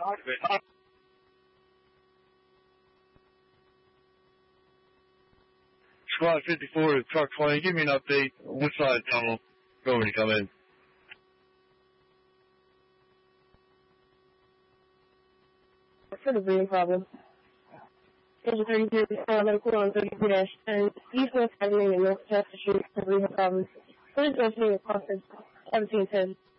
Squad 54 to truck 20. Give me an update. Which side tunnel? Go when you come in. For the breathing problem. Engine 33, medical on 32-10. East-west heading in North Chester Street for breathing problems. Please go to the conference 1710.